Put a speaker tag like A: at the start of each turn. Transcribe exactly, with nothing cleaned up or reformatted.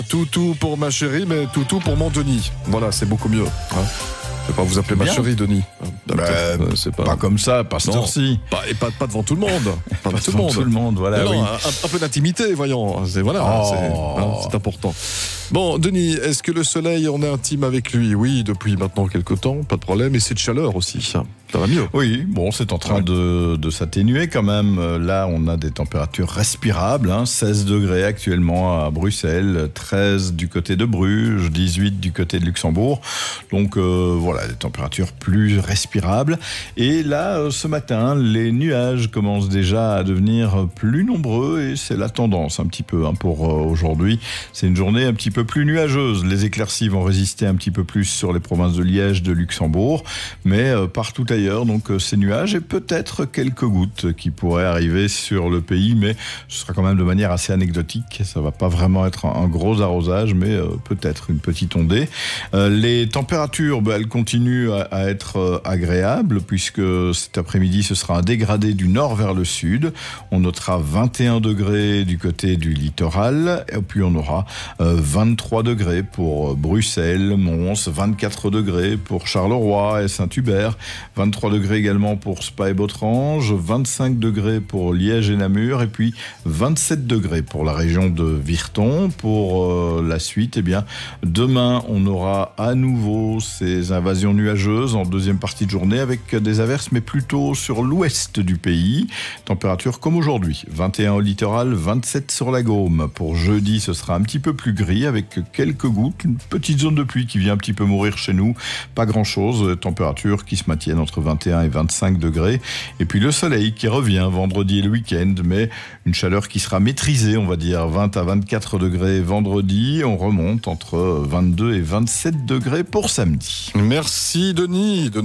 A: Toutou pour ma chérie, mais toutou pour mon Denis. Voilà, c'est beaucoup mieux. Hein. Je vais pas vous appeler ma
B: Bien.
A: chérie, Denis.
B: Bah,
A: Euh, c'est
B: pas... pas comme ça, pas cette heure-ci.
A: Pas, et pas, pas devant tout le monde. Pas,
B: Pas
A: devant tout le
B: devant
A: monde.
B: tout le monde, voilà.
A: Non,
B: Oui.
A: un, un peu d'intimité, voyons. C'est, voilà,
B: Oh.
A: c'est, hein, c'est important. Bon, Denis, est-ce que le soleil, on est intime avec lui? Oui, depuis maintenant quelques temps, pas de problème. Et cette chaleur aussi, ça va mieux.
B: Oui, bon, c'est en train
A: Ouais.
B: de, de s'atténuer quand même. Là, on a des températures respirables. Hein. seize degrés actuellement à Bruxelles, treize du côté de Bruges, dix-huit du côté de Luxembourg. Donc euh, voilà, des températures plus respirables. Et là, euh, ce matin, les nuages commencent déjà à devenir plus nombreux et c'est la tendance un petit peu hein, pour euh, aujourd'hui. C'est une journée un petit peu plus nuageuse. Les éclaircies vont résister un petit peu plus sur les provinces de Liège, de Luxembourg, mais euh, partout ailleurs, donc euh, ces nuages et peut-être quelques gouttes qui pourraient arriver sur le pays, mais ce sera quand même de manière assez anecdotique. Ça va pas vraiment être un, un gros arrosage, mais euh, peut-être une petite ondée. Euh, les températures, bah, elles continuent à, à être euh, agréables puisque cet après-midi, ce sera un dégradé du nord vers le sud. On notera vingt et un degrés du côté du littoral et puis on aura euh, vingt-trois degrés pour Bruxelles, Mons, vingt-quatre degrés pour Charleroi et Saint-Hubert, vingt-trois degrés également pour Spa et Botrange, vingt-cinq degrés pour Liège et Namur et puis vingt-sept degrés pour la région de Virton. Pour euh, la suite, eh bien, demain, on aura à nouveau ces invasions nuageuses en deuxième partie de journée avec des averses, mais plutôt sur l'ouest du pays. Température comme aujourd'hui, vingt et un au littoral, vingt-sept sur la Gaume. Pour jeudi, ce sera un petit peu plus gris avec quelques gouttes, une petite zone de pluie qui vient un petit peu mourir chez nous. Pas grand-chose, température qui se maintiennent entre vingt et un et vingt-cinq degrés. Et puis le soleil qui revient vendredi et le week-end, mais une chaleur qui sera maîtrisée, on va dire vingt à vingt-quatre degrés vendredi. On remonte entre vingt-deux et vingt-sept degrés pour samedi.
A: Merci, Denis.